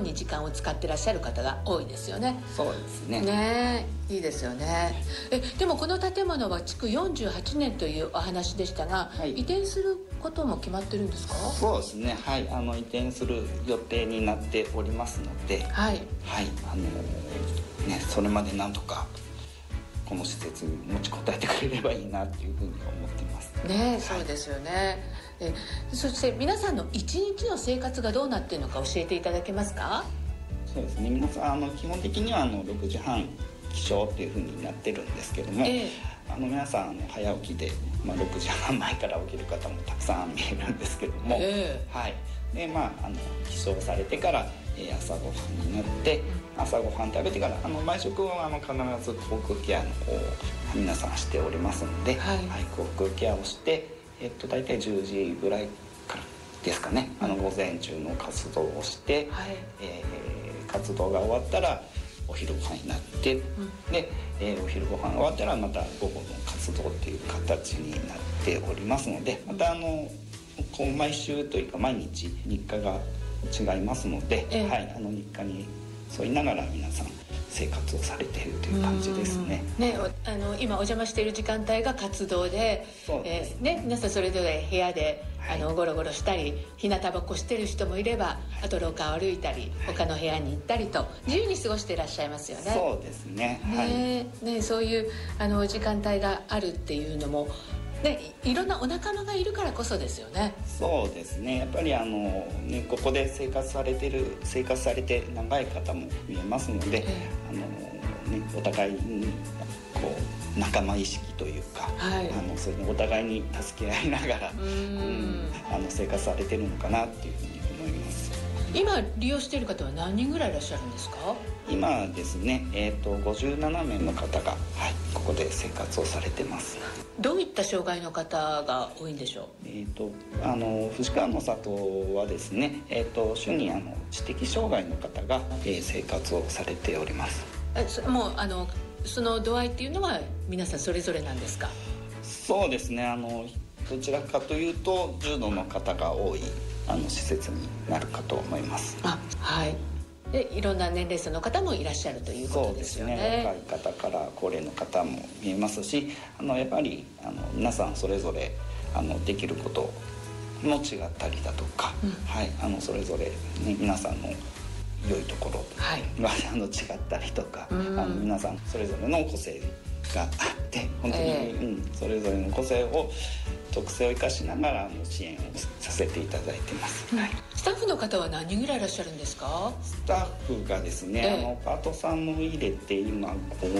に時間を使ってらっしゃる方が多いですよね。 そうですね。 ねえ、いいですよね。でもこの建物は築48年というお話でしたが、 はい、 移転することも決まってるんですか？ そうですね、はい、移転する予定になっておりますので、はい、はい、それまでなんとかこの施設に持ちこたえてくれればいいなっていうふうに思ってますね。そうですよね。そして皆さんの一日の生活がどうなっているのか教えていただけますか？ そうですね、皆さん基本的には6時半起床っていうふうになってるんですけども、皆さん早起きで、6時半前から起きる方もたくさん見えるんですけども、はい、で起床されてから朝ごはんになって朝ごはん食べてから毎食は必ず口腔ケアの方を皆さんしておりますので、はい、口腔ケアをして大体10時ぐらいからですかね、午前中の活動をして、活動が終わったらお昼ご飯になって、で、お昼ご飯終わったらまた午後の活動っていう形になっておりますので、また毎週というか毎日日課が違いますので、日課に沿いながら皆さん生活をされているという感じですね。 今お邪魔している時間帯が活動で、皆さんそれぞれ部屋でゴロゴロしたり日向ぼっこしてる人もいれば、あと廊下を歩いたり他の部屋に行ったりと自由に過ごしていらっしゃいますよね。 そうですね。 そういう時間帯があるっていうのもいろんなお仲間がいるからこそですよね。そうですね、 やっぱりここで生活されて長い方も見えますので、お互いにこう仲間意識というか、それでお互いに助け合いながら生活されてるのかなっていうふうに思います。 今利用している方は何人ぐらいいらっしゃるんですか？ 今ですね、57名の方が、ここで生活をされてます。 どういった障害の方が多いんでしょう？ 藤川の里はですね、主に知的障害の方が、生活をされております。 もうその度合いっていうのは皆さんそれぞれなんですか？ そうですね、どちらかというと重度の方が多い施設になるかと思います。 でいろんな年齢層の方もいらっしゃるということですよね。 そうですね、若い方から高齢の方も見えますし、やっぱり皆さんそれぞれできることも違ったりだとか、それぞれ、皆さんの良いところが、違ったりとか、皆さんそれぞれの個性があって本当に、それぞれの個性を特性を生かしながら支援をさせていただいてます。 スタッフの方は何人ぐらいいらっしゃるんですか？ スタッフがですね、パートさんも入れて今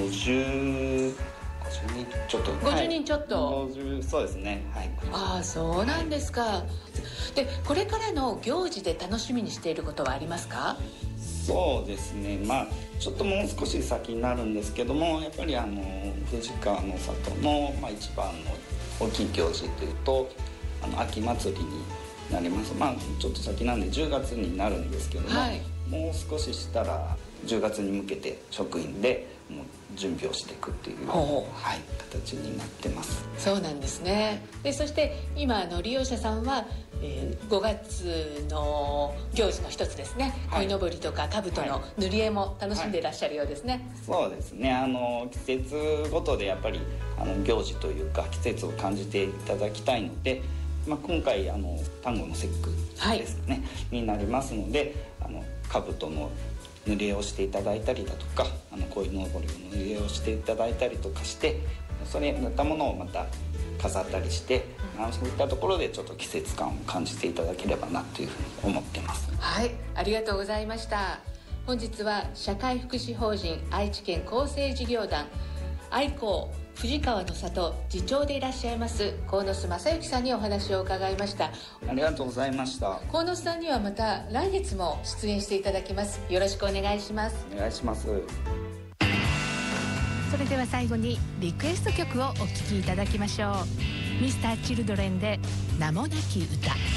50人ちょっと。 50人ちょっと。 そうですね。 そうなんですか。でこれからの行事で楽しみにしていることはありますか？ そうですね、ちょっともう少し先になるんですけども、やっぱり藤川の里の、一番の大きい行事というと秋祭りになります。ちょっと先なんで10月になるんですけども、もう少ししたら10月に向けて職員でもう準備をしていくっていう、形になってます。 そうなんですね。でそして今利用者さんは5月の行事の一つですね、鯉のぼりとか兜の塗り絵も楽しんでいらっしゃるようですね。 そうですね、季節ごとでやっぱり行事というか季節を感じていただきたいので、今回端午の節句ですかね、になりますので兜の塗り絵をしていただいたりだとか鯉のぼりの塗り絵をしていただいたりとかして、それ塗ったものをまた飾ったりして、そういったところでちょっと季節感を感じていただければなというふうに思ってます。 ありがとうございました。本日は社会福祉法人愛知県厚生事業団愛好藤川の里次長でいらっしゃいます鴻巣正幸さんにお話を伺いました。 ありがとうございました。 鴻巣さんにはまた来月も出演していただきます。よろしくお願いします。 お願いします。 それでは最後にリクエスト曲をお聴きいただきましょう。Mr.Children で名もなき歌。